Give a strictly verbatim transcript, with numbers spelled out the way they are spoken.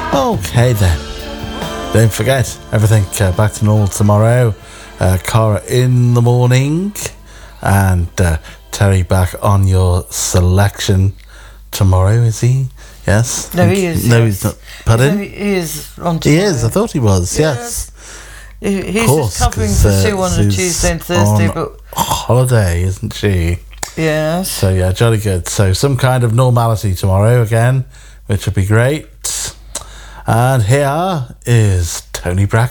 Okay then. Don't forget, everything uh, back to normal tomorrow. Uh, Cara in the morning. And uh, Terry back on your selection tomorrow, is he? Yes? No, he is. No, yes. he's not. Pardon? He is on tomorrow. He is, I thought he was, yes. yes. He, he's course, just covering for uh, Sue on a Sue's Tuesday and Thursday, on but... holiday, isn't she? Yes. So yeah, jolly good. So some kind of normality tomorrow again, which would be great. And here is Tony Braxton.